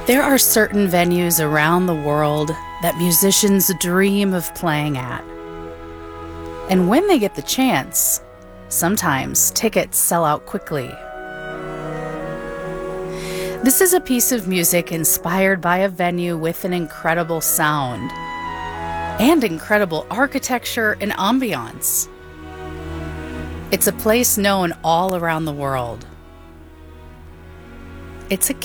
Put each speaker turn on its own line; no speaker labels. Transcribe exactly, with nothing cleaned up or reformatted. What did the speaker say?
There are certain venues around the world that musicians dream of playing at. And when they get the chance, sometimes tickets sell out quickly. This is a piece of music inspired by a venue with an incredible sound and incredible architecture and ambiance. It's a place known all around the world. It's a